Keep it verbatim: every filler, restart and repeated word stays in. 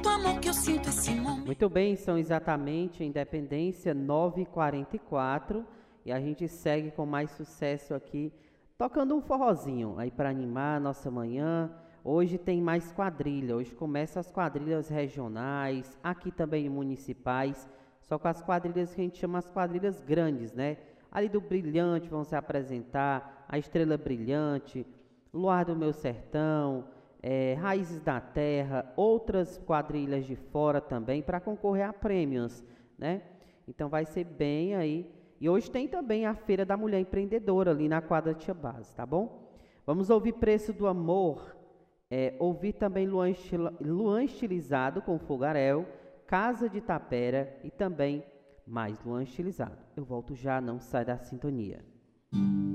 Do amor que eu sinto esse momento. Muito bem, são exatamente Independência nove e quarenta e quatro e a gente segue com mais sucesso aqui, tocando um forrozinho aí para animar a nossa manhã. Hoje tem mais quadrilha, hoje começa as quadrilhas regionais, aqui também municipais, só com as quadrilhas que a gente chama as quadrilhas grandes, né? Ali do Brilhante vão se apresentar, a Estrela Brilhante, Luar do Meu Sertão, é, Raízes da Terra, outras quadrilhas de fora também para concorrer a prêmios, né? Então vai ser bem aí. E hoje tem também a Feira da Mulher Empreendedora ali na quadra Tia Base, tá bom? Vamos ouvir Preço do Amor, é, ouvir também Luan, Estila, Luan Estilizado com Fogaréu, Casa de Tapera e também mais Luan Estilizado. Eu volto já, não sai da sintonia.